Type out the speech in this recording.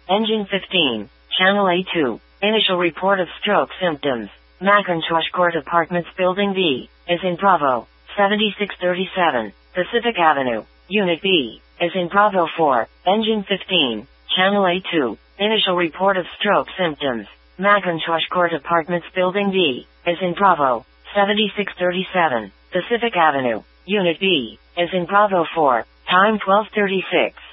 Engine 15, Channel A2. Initial report of stroke symptoms. Macintosh Court Apartments Building B, is in Bravo, 7637, Pacific Avenue, Unit B, is in Bravo 4, Engine 15, Channel A2. Initial report of stroke symptoms. Macintosh Court Apartments Building B, is in Bravo, 7637, Pacific Avenue, Unit B, is in Bravo 4, time 12:36.